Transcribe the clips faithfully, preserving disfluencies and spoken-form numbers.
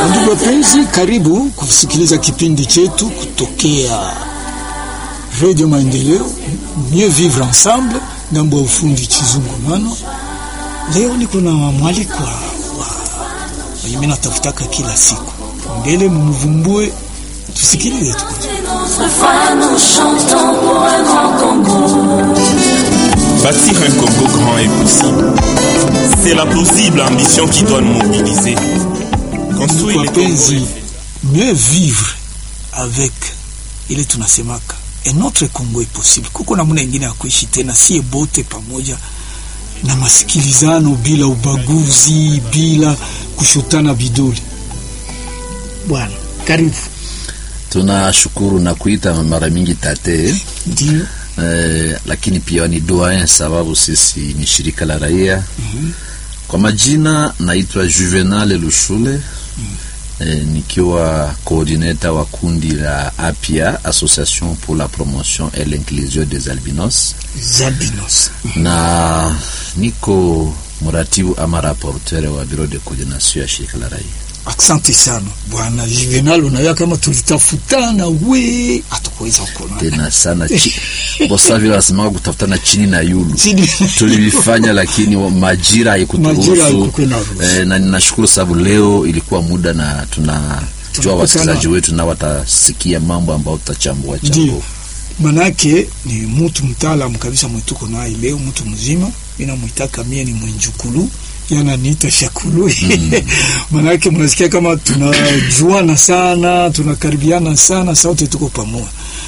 Ndugu wapenzi, karibu kusikiliza kipindi chetu kutokea Radio Maendeleo, Mieux Vivre Ensemble, ngambo ya ufundi Chizungumano. Leo niko na mwaliko wa mimi natafutaka kila siku. Mbele mumuvumbue, tusikilize tu. Bâtir un Congo grand est possible. C'est la plausible ambition qui doit nous mobiliser. Construire le Congo. Mieux vivre avec ile tunasemaka. Et notre Congo est possible. Kuko namna nyingine ya kuishi tena si bote pamoja na masikilizano bila ubaguzi, bila kushutana bidole. Bwana, karibu. Tunashukuru na kuita mara mingi tate. Ndio. Eh, lakini pia ni doyen sababu sisi ni shirika la raia. Mm-hmm. Kwa majina naitwa Juvenal Lushule. Mm-hmm. Eh, nikiwa coordinateur wa kundi la A P I A, Association pour la promotion et l'inclusion des albinos. Albinos. Mm-hmm. Na niko muratibu ama rapporteur wa bureau de coordination ya shirika la raia. Asante sana bwana Juvenal, unaya kama tulitafutana we atakuweza kuona tena sana chi bosavi lazima kutafutana chini na yulu tulifanya, lakini majira haikuturuhusu. Eh, na ninashukuru sababu leo ilikuwa muda na tunajua wasikilizaji wetu na watasikia mambo ambayo tutachambua chambo. Manake ni mtu mtaalamu kabisa mwetuko naye leo, mtu mzima. Mimi namuitaka mie ni mwenjukulu, yana niita Shakulu. Mm. Manake mnasikia kama tunajuana sana, tunakaribiana sana, sauti tuko pamoja.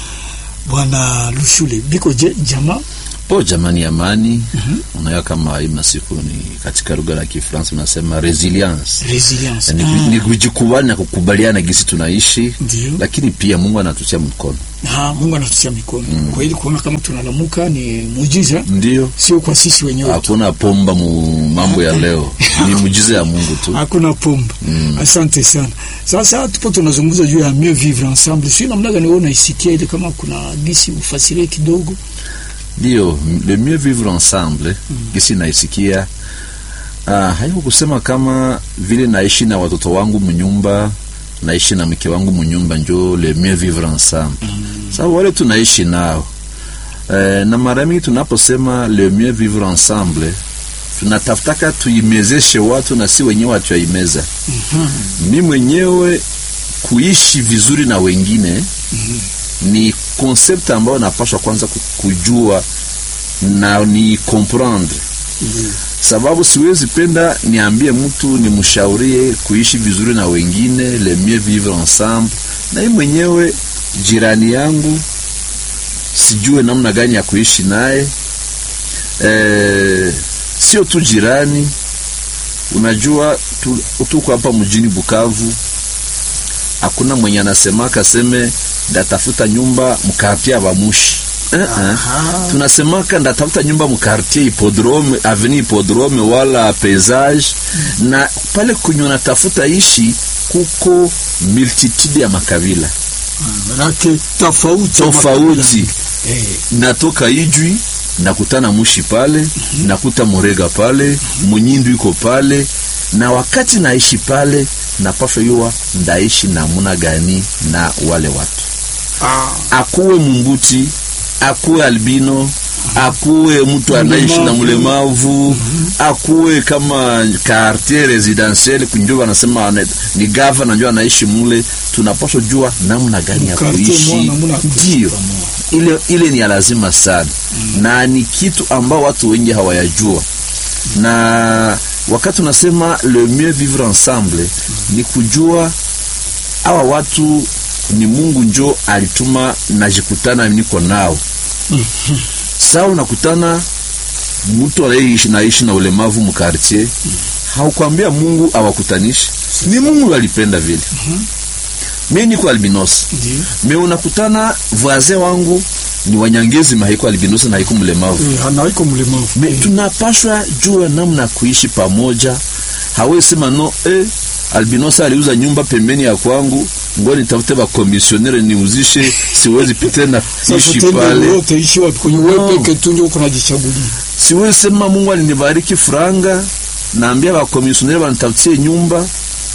Bwana Lushule, biko je jamaa? Po jamani amani. Mm-hmm. Unaona kama hii masiku ni katika lugha ya Kifaransa unasema resilience. Resilience. Ni, ah. ni kujikubali na kukubaliana gisi tunaishi. Ndiyo. Lakini pia Mungu anatutia mkono. Ah, Mungu anatutia mikono. Mm. Kwa hiyo kuona kama tunalamuka ni muujiza. Ndio. Sio kwa sisi wenyewe. Hakuna pomba mu mambo ya leo. Ni muujiza ya Mungu tu. Hakuna pomba. Mm. Asante sana. Sasa tupo tunazungumza juu ya mieux vivre ensemble. Sio namna gani unaona isikia ile kama kuna gisi ufasirie kidogo. Ndio, le mieux vivre ensemble, mm. Gisi naisikia ah, hayo kusema kama vile naishi na watoto wangu mnyumba, naishi na mke wangu mnyumba, njo le mieux vivre ensemble. Mm. Sasa wale tunaishi nao. Eh, na mara mingi tunaposema le mieux vivre ensemble, tunatafutaka tuimezeshe watu na si wenyewe watu yaimeza. Mm-hmm. Mimi mwenyewe kuishi vizuri na wengine, mm-hmm. ni concept ambayo napaswa kwanza kujua na ni comprendre. Mm-hmm. Sababu siwezi penda niambie mtu ni mshaurie kuishi vizuri na wengine, le mieux vivre ensemble, na yeye mwenyewe jirani yangu sijue namna gani ya kuishi naye. Eh, sio tu jirani, unajua tu, tuko hapa mjini Bukavu, hakuna mwenye anasema kaseme ndatafuta nyumba mkartie Bamushi. Eh, eh. Tunasemaka ndatafuta nyumba mkartie Hippodrome, avenue Hippodrome wala Paysage. Mm. Na pale kunyo natafuta ishi kuko multitude ya makabila. Manake tofauti tofauti. Eh, natoka Ijwi nakutana Mushi pale, mm-hmm. nakuta Murega pale, mm-hmm. Munyindu iko pale, na wakati naishi pale napaswa yua ndaishi namuna gani na wale watu. Ah. Akuwe Mumbuti, akuwe albino, akuwe mtu anaishi na mlemavu, mm-hmm. akuwe kama quartier residentiel kunjua anasema ni gava na njua anaishi mule, tunapaswa jua namna gani ya kuishi. Ndio. Ile ile ni lazima sana. Mm. Na ni kitu ambao watu wengi hawayajua. Mm. Na wakati tunasema le mieux vivre ensemble, mm. ni kujua hawa watu ni Mungu njo alituma najikutana niko nao. Mm. Sasa unakutana mtu anaishi naishi na ulemavu mkartie, mm. haukwambia Mungu awakutanishe. Ni Mungu alipenda vile. Mm-hmm. Mimi niko albinos. Ndiyo. Mimi unakutana voisin wangu ni Wanyangezi mahiko albinos na haiko mlemavu. Eh, hana haiko mlemavu. Me tunapaswa jua namna kuishi pamoja. Hawezi sema no eh albinos aliuza nyumba pembeni ya kwangu, ngoni nitafute ba commissionaire niuzishe, siwezi pitena ishi pale. Wote ishi wapi kwenye wewe peke tu ndio kuna jichagulia. Siwezi sema Mungu alinibariki franga, naambia ba commissionaire wanitafutie nyumba.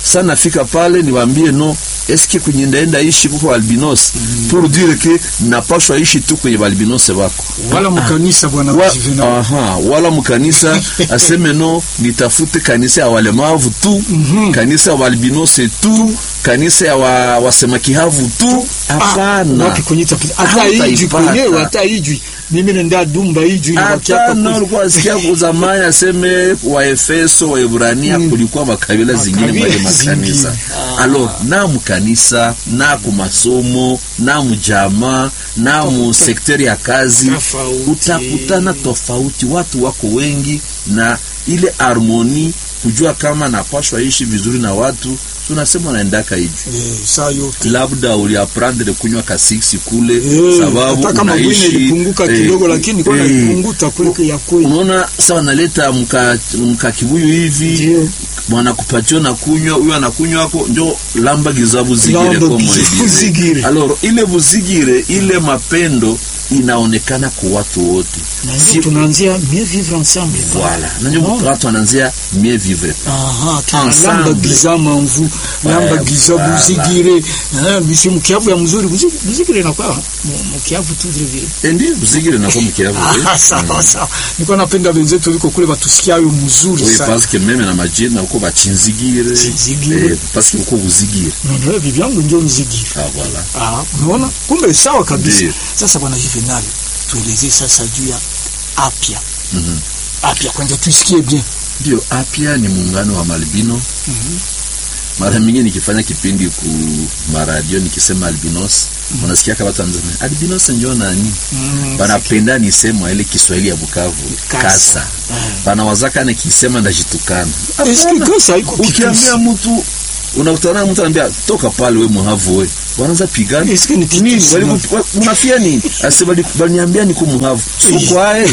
sana fika pale niwaambie no eske kwenye ndaenda ishi kwa albinos mm. pour dire que napashwa ishi tu kwenye albinos wako wala mkanisa bwana wa, Juvenal aha wala mkanisa aseme no nitafute kanisa ya walemavu tu mm-hmm. kanisa ya albinos tu kanisa ya wa, wasema kihavu tu hapana wapi kwenye tapita hata hiji kwenyewe hata hiji mimi nenda dumba hiji hata na ulikuwa sikia kwa zamani aseme wa Efeso wa Ibrania mm. kulikuwa makabila zingine mmoja makanisa ah. alors na mkanisa na kumasomo na mjama na mu sekteri ya kazi tofauti. Utakutana tofauti watu wako wengi na ile harmoni kujua kama napashwa ishi vizuri na watu tunasema naendaka hivi eh saa yote labda uliaprendre kunywa kasiksi kule e, sababu hata kama mwingine ilipunguka e, kidogo lakini kwa e, ilipunguta kule ya kweli unaona sawa naleta mka mka kibuyu hivi mwana kupatia na kunywa huyo anakunywa hapo ndio lamba gizabu zigire kwa mwezi alors ile buzigire ile mapendo inaonekana kwa watu wote si tunaanzia mieux vivre ensemble voilà na ndio watu wanaanzia mieux vivre aha lamba gizama mvu lamba gizabu zigire eh bisi mkiavu ya mzuri buzigire na kwa mkiavu tu vile vile ndio buzigire na kwa mkiavu sawa sawa niko napenda wenzetu liko kule batusikia hayo mzuri sana parce que même na majina uko bachinzigire eh parce que uko buzigire ndio bibi yangu ndio mzigire ah voilà ah unaona kumbe sawa kabisa sasa bwana Juvenal tueleze sasa juu ya apya mhm apya kwanza tusikie bien ndio apya ni muungano wa malbino mhm mara mingi nikifanya kipindi ku maradio nikisema albinos mm. unasikia kama watu wanasema albinos ndio nani mm, banapenda nisema ile Kiswahili ya Bukavu kasa, kasa. Mm. bana wazaka nikisema ndajitukana eski kasa iko ukiambia mtu unakutana mtu anambia toka pale wewe muhavu wewe wanaanza pigana eski ni nini wali unafia nini asema baniambia niko muhavu uko ae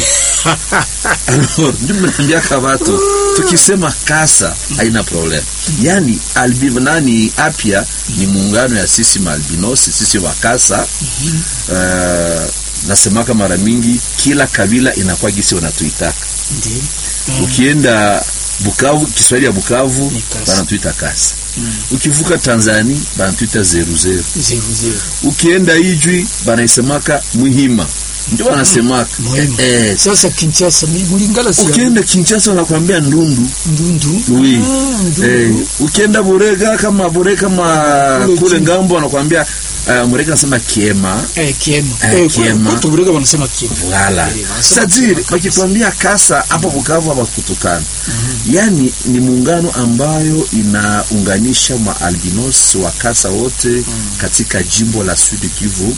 alors ndio mnaambia kabato tukisema kasa haina problem yani albiv nani apya ni muungano ya sisi malbinosi sisi wakasa uh, nasemaka mara mingi kila kabila inakuwa gisi wanatuitaka ndio mm. ukienda Bukavu Kiswahili ya Bukavu banatuita kasa mm. ukivuka Tanzania banatuita zeru zeru zeru zeru ukienda Ijwi banaisemaka Muhima ndio wanasemaka mm. eh sasa Kinshasa Mulingala sio ukienda Kinshasa wanakuambia ndundu ndundu oui ah, eh ukienda Burega kama Burega kama kule ngambo wanakuambia Uh, Murega nasema kiema eh kiema eh, kiema kwa Murega wanasema kiema wala sajiri wakikwambia kasa hapo Bukavu hapa kutukana mm-hmm. yani ni muungano ambayo inaunganisha maalbinos wa kasa wote mm-hmm. katika jimbo la Sud Kivu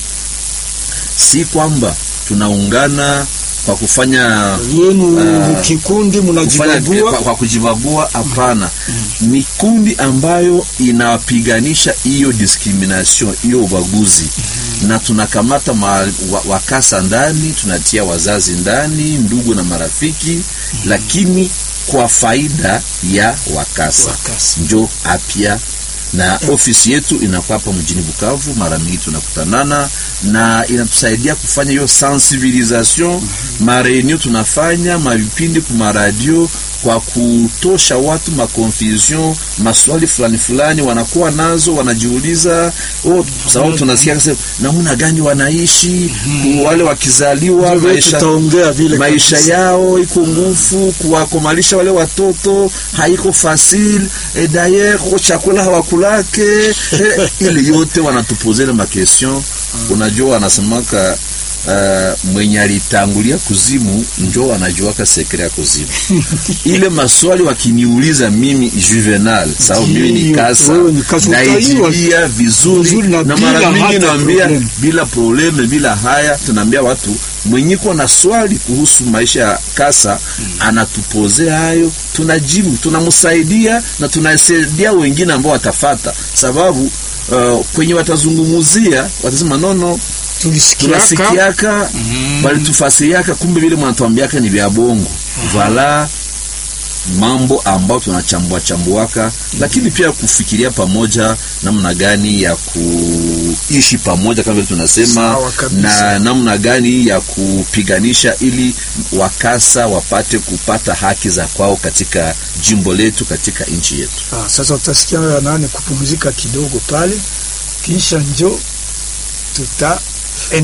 si kwamba tunaungana kwa kufanya yenu uh, kikundi mnajibagua kwa, kwa kujibagua hapana mm. ni kundi ambayo inapiganisha hiyo discrimination hiyo ubaguzi mm. na tunakamata ma, wa, wakasa ndani tunatia wazazi ndani ndugu na marafiki mm. lakini kwa faida ya wakasa, wakasa. Njo apya na yeah. ofisi yetu inakuwa hapa mjini Bukavu mara mingi tunakutanana na inatusaidia kufanya hiyo sensibilisation mm-hmm. mareunion tunafanya mavipindi kwa radio kwa kutosha watu ma confusion maswali fulani fulani wanakuwa nazo wanajiuliza oh sababu tunasikia kama namna gani wanaishi mm-hmm. wale wakizaliwa maisha vile maisha yao iko ngufu kuwakomalisha wale watoto haiko facile et d'ailleurs kwa chakula hawakulake eh, ile yote wanatupozea ma question mm-hmm. unajua wanasemaka Uh, mwenye alitangulia kuzimu njo anajuaka sekre ya kuzimu ile maswali wakiniuliza mimi Juvenal sababu mimi ni kasa na ijibia vizuri, vizuri na, na mara mingi naambia bila probleme bila haya tunaambia watu mwenye kwa na swali kuhusu maisha ya kasa hmm. anatupozea hayo tunajibu tunamsaidia na tunasaidia wengine ambao watafata sababu uh, kwenye watazungumuzia watasema nono tulisikiaka mm. bali tufasiriaka kumbe vile mwanatuambiaka ni vya bongo mm. vala mambo ambao tunachambua chambuaka, lakini pia kufikiria pamoja namna gani ya kuishi pamoja kama vile tunasema, na namna gani ya kupiganisha ili wakasa wapate kupata haki za kwao katika jimbo letu, katika nchi yetu. Ah, sasa utasikia nani kupumzika kidogo pale, kisha njo tuta